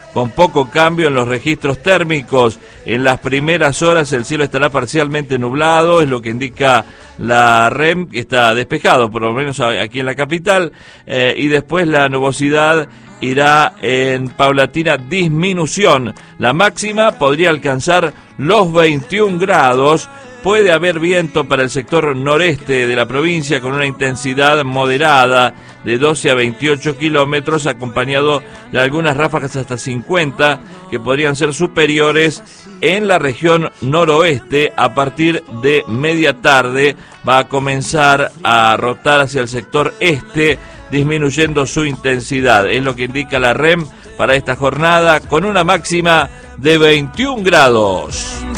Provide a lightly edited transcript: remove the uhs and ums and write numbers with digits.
con poco cambio en los registros térmicos. En las primeras horas el cielo estará parcialmente nublado, es lo que indica la REM, que está despejado, por lo menos aquí en la capital, y después la nubosidad irá en paulatina disminución. La máxima podría alcanzar los 21 grados. Puede haber viento para el sector noreste de la provincia con una intensidad moderada de 12 a 28 kilómetros, acompañado de algunas ráfagas hasta 50 que podrían ser superiores en la región noroeste. A partir de media tarde va a comenzar a rotar hacia el sector este, disminuyendo su intensidad. Es lo que indica la REM para esta jornada, con una máxima de 21 grados.